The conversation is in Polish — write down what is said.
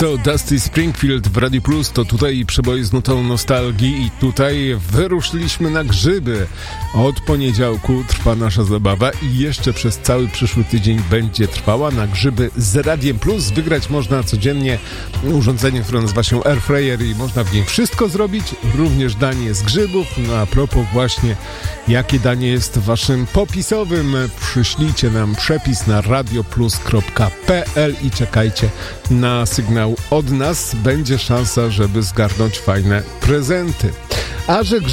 To Dusty Springfield w Radio Plus, to tutaj przeboje z nutą nostalgii i tutaj wyruszyliśmy na grzyby. Od poniedziałku trwa nasza zabawa i jeszcze przez cały przyszły tydzień będzie trwała. Na grzyby z Radiem Plus wygrać można codziennie urządzenie, które nazywa się Airfryer i można w nim wszystko zrobić, również danie z grzybów. No a propos właśnie, jakie danie jest waszym popisowym, przyślijcie nam przepis na radioplus.pl i czekajcie na sygnał od nas. Będzie szansa, żeby zgarnąć fajne prezenty. A że